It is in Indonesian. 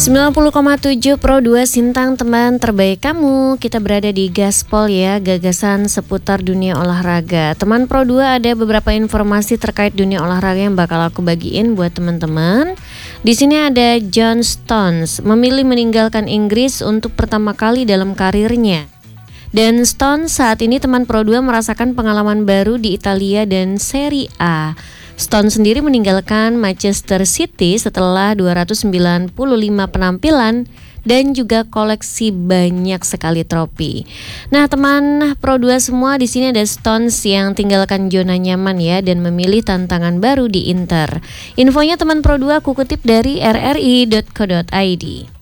90,7 Pro 2 Sintang, teman terbaik kamu. Kita berada di Gaspol ya, gagasan seputar dunia olahraga. Teman Pro 2, ada beberapa informasi terkait dunia olahraga yang bakal aku bagiin buat teman-teman. Di sini ada John Stones memilih meninggalkan Inggris untuk pertama kali dalam karirnya. Dan Stones saat ini teman Pro 2 merasakan pengalaman baru di Italia dan Serie A. Stones sendiri meninggalkan Manchester City setelah 295 penampilan dan juga koleksi banyak sekali trofi. Nah, teman Pro 2 semua, di sini ada Stones yang tinggalkan zona nyaman ya dan memilih tantangan baru di Inter. Infonya teman Pro 2 aku kutip dari rri.co.id.